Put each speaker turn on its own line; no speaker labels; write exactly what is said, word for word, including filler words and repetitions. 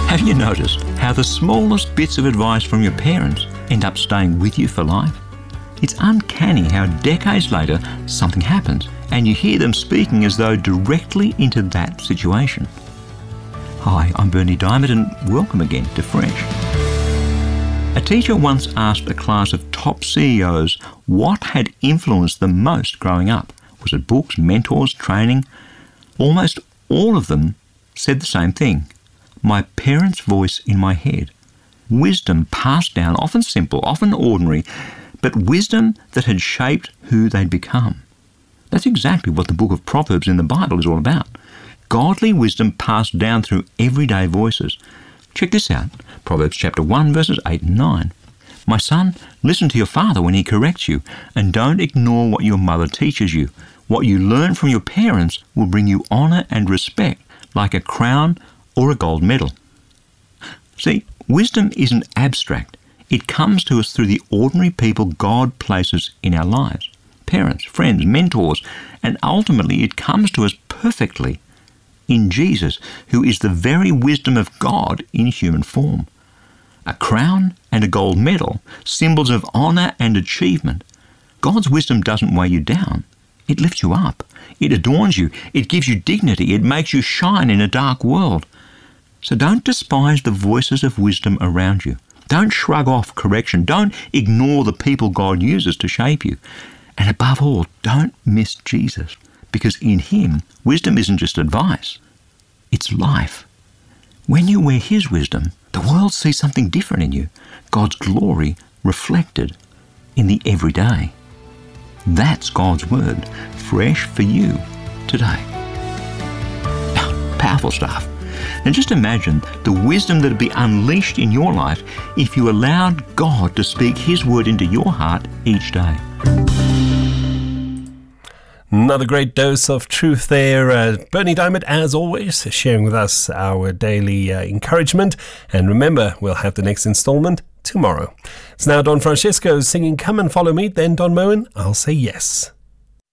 Have you noticed how the smallest bits of advice from your parents end up staying with you for life? It's uncanny how decades later something happens and you hear them speaking as though directly into that situation. Hi, I'm Bernie Diamond and welcome again to Fresh. A teacher once asked a class of top C E Os what had influenced them most growing up. Was it books, mentors, training? Almost all of them said the same thing. My parents' voice in my head. Wisdom passed down, often simple, often ordinary, but wisdom that had shaped who they'd become. That's exactly what the book of Proverbs in the Bible is all about. Godly wisdom passed down through everyday voices. Check this out, Proverbs chapter one, verses eight and nine. My son, listen to your father when he corrects you, and don't ignore what your mother teaches you. What you learn from your parents will bring you honour and respect, like a crown or a gold medal. See, wisdom isn't abstract. It comes to us through the ordinary people God places in our lives. Parents, friends, mentors, and ultimately it comes to us perfectly in Jesus, who is the very wisdom of God in human form. A crown and a gold medal, symbols of honour and achievement. God's wisdom doesn't weigh you down. It lifts you up. It adorns you. It gives you dignity. It makes you shine in a dark world. So don't despise the voices of wisdom around you. Don't shrug off correction. Don't ignore the people God uses to shape you. And above all, don't miss Jesus, because in him, wisdom isn't just advice, it's life. When you wear his wisdom, the world sees something different in you, God's glory reflected in the everyday. That's God's word, fresh for you today. Powerful stuff. And just imagine the wisdom that would be unleashed in your life if you allowed God to speak his word into your heart each day.
Another great dose of truth there. Uh, Bernie Diamond, as always, sharing with us our daily uh, encouragement. And remember, we'll have the next installment tomorrow. It's now Don Francesco singing Come and Follow Me. Then Don Moen, I'll say yes.